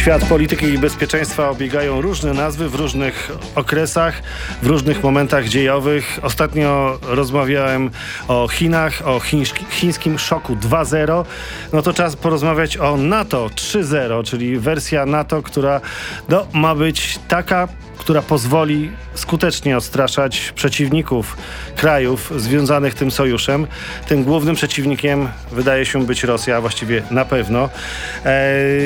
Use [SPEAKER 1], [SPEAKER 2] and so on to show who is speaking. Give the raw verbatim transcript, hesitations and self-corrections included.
[SPEAKER 1] Świat polityki i bezpieczeństwa obiegają różne nazwy w różnych okresach, w różnych momentach dziejowych. Ostatnio rozmawiałem o Chinach, o chiński, chińskim szoku dwa zero. No to czas porozmawiać o NATO trzy zero, czyli wersja NATO, która no, ma być taka, która pozwoli skutecznie odstraszać przeciwników krajów związanych tym sojuszem. Tym głównym przeciwnikiem wydaje się być Rosja, właściwie na pewno. Eee,